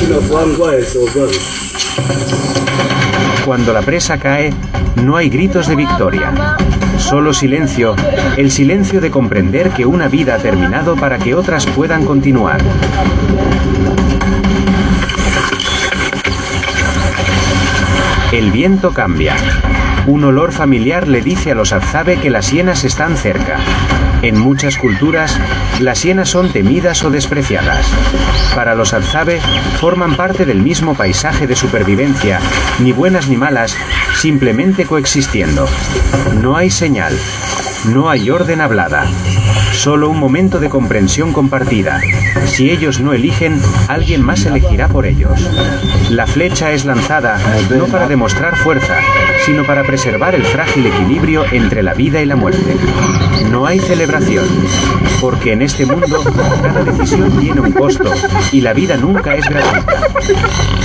Cuando la presa cae, no hay gritos de victoria. Solo silencio, el silencio de comprender que una vida ha terminado para que otras puedan continuar. El viento cambia. Un olor familiar le dice a los Hadzabe que las hienas están cerca. En muchas culturas, las hienas son temidas o despreciadas. Para los Hadzabe, forman parte del mismo paisaje de supervivencia, ni buenas ni malas, simplemente coexistiendo. No hay señal, no hay orden hablada, solo un momento de comprensión compartida. Si ellos no eligen, alguien más elegirá por ellos. La flecha es lanzada no para demostrar fuerza, sino para preservar el frágil equilibrio entre la vida y la muerte. No hay celebración, porque en este mundo cada decisión tiene un costo y la vida nunca es gratuita.